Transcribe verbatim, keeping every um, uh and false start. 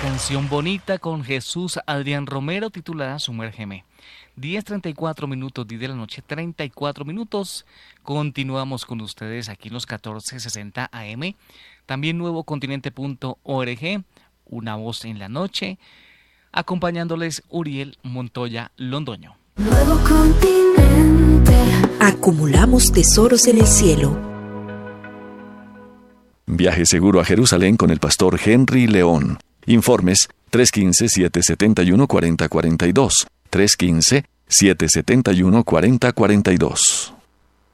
canción bonita con Jesús Adrián Romero titulada Sumérgeme. diez treinta y cuatro minutos, diez de la noche, treinta y cuatro minutos. Continuamos con ustedes aquí en los catorce sesenta A M. También nuevo continente punto org, Una Voz en la Noche. Acompañándoles Uriel Montoya Londoño. Nuevo continente. Acumulamos tesoros en el cielo. Viaje seguro a Jerusalén con el pastor Henry León. Informes tres uno cinco, siete siete uno, cuatro cero cuatro dos. tres uno cinco, siete siete uno, cuatro cero cuatro dos.